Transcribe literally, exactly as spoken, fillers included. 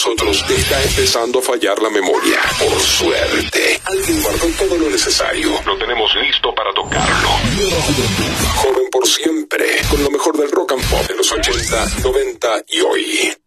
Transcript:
nosotros te está empezando a fallar la memoria. Por suerte, alguien guardó todo lo necesario. Lo tenemos listo para tocarlo. Joven por siempre, con lo mejor del rock and pop de los ochenta, noventa y hoy.